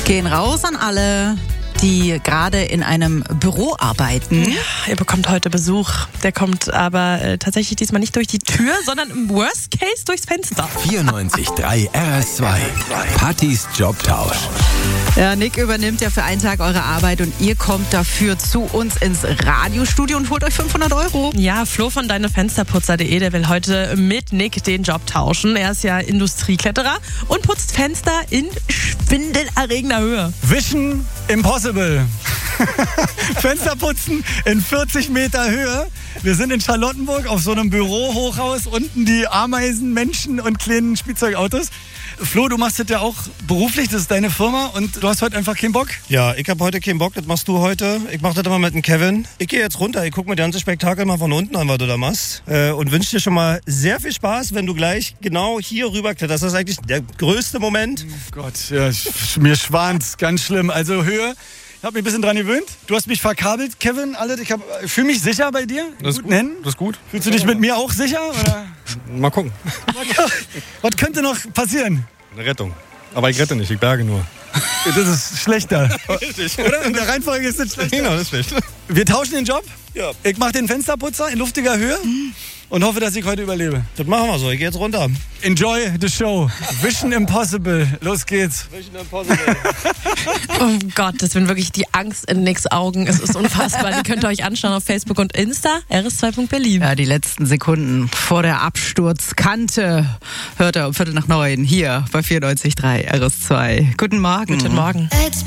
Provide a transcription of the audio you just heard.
Gehen raus an alle, die gerade in einem Büro arbeiten. Ja, ihr bekommt heute Besuch. Der kommt aber tatsächlich diesmal nicht durch die Tür, sondern im Worst Case durchs Fenster. 94.3 RS2. Pattys Jobtausch. Ja, Nick übernimmt ja für einen Tag eure Arbeit und ihr kommt dafür zu uns ins Radiostudio und holt euch 500 €. Ja, Flo von deinefensterputzer.de, der will heute mit Nick den Job tauschen. Er ist ja Industriekletterer und putzt Fenster in schwindelerregender Höhe. Vision Impossible. Fenster putzen in 40 Meter Höhe. Wir sind in Charlottenburg auf so einem Bürohochhaus. Unten die Ameisen, Menschen und kleinen Spielzeugautos. Flo, du machst das ja auch beruflich, das ist deine Firma und du hast heute einfach keinen Bock? Ja, ich habe heute keinen Bock, das machst du heute. Ich mach das immer mit dem Kevin. Ich gehe jetzt runter, ich gucke mir das ganze Spektakel mal von unten an, was du da machst. Und wünsche dir schon mal sehr viel Spaß, wenn du gleich genau hier rüber kletterst. Das ist eigentlich der größte Moment. Oh Gott, ja, mir schwant's, ganz schlimm. Also Höhe, ich habe mich ein bisschen dran gewöhnt. Du hast mich verkabelt, Kevin, alles. Ich fühle mich sicher bei dir. Das ist gut. Das ist gut. Fühlst du dich mit mir auch sicher? Oder? Mal gucken. Was könnte noch passieren? Eine Rettung. Aber ich rette nicht, ich berge nur. Das ist schlechter. Richtig. Oder? In der Reihenfolge ist es schlechter. Genau, das ist schlecht. Wir tauschen den Job. Ja. Ich mache den Fensterputzer in luftiger Höhe und hoffe, dass ich heute überlebe. Das machen wir so, ich gehe jetzt runter. Enjoy the show. Vision Impossible. Los geht's. Vision Impossible. Oh Gott, das sind wirklich die Angst in Nicks Augen. Es ist unfassbar. Die könnt ihr euch anschauen auf Facebook und Insta, rs2.berlin. Ja, die letzten Sekunden vor der Absturzkante hört ihr um 8:45 hier bei 94.3 RS2. Guten Morgen. Guten Morgen.